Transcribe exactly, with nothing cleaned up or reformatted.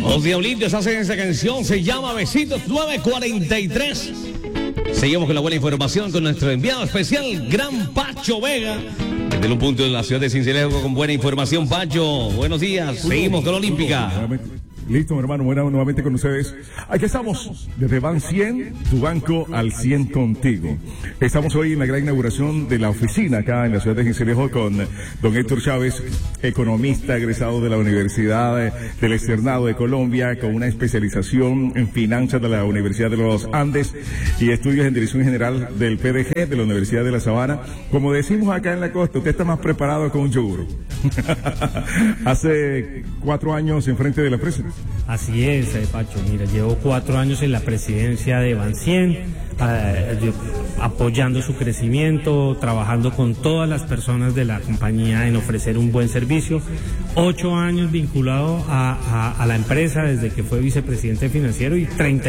Los Diablitos hacen esa canción, se llama Besitos nueve cuarenta y tres. Seguimos con la buena información con nuestro enviado especial, Gran Pacho Vega, desde un punto de la ciudad de Sincelejo con buena información. Pacho, buenos días. Seguimos con la Olímpica. Listo, mi hermano, bueno, nuevamente con ustedes. Aquí estamos, desde Ban cien, tu banco al cien contigo. Estamos hoy en la gran inauguración de la oficina acá en la ciudad de Sincelejo con don Héctor Chávez, economista egresado de la Universidad del Externado de Colombia, con una especialización en finanzas de la Universidad de los Andes y estudios en dirección general del P D G de la Universidad de La Sabana. Como decimos acá en la costa, usted está más preparado con un yogur. Hace cuatro años en frente de la presa. Así es, eh, Pacho. Mira, llevo cuatro años en la presidencia de Ban cien, eh, apoyando su crecimiento, trabajando con todas las personas de la compañía en ofrecer un buen servicio. Ocho años vinculado a, a, a la empresa desde que fue vicepresidente financiero y treinta